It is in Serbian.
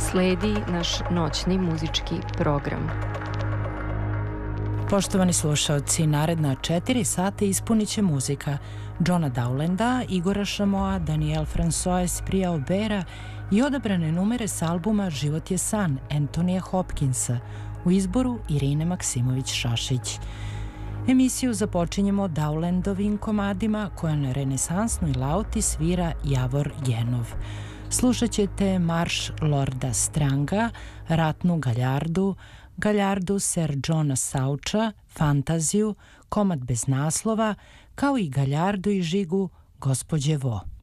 Sledi naš noćni muzički program. Poštovani slušaoci, naredna 4 sata ispunit će muzika Johna Dowlanda, Igora Šamoa, Danielle François, Prija Obera i odabrane numere s albuma Život je san Antonija Hopkinsa u izboru Irine Maksimović-Šašić. Emisiju započinjemo Dowlandovim komadima koja na renesansnoj lauti svira Javor Jenov. Slušat ćete marš Lorda Stranga, Ratnu galjardu, Galjardu Sir Johna Saucha, Fantaziju, komad bez naslova, kao i Galjardu i žigu Gospođe Vo.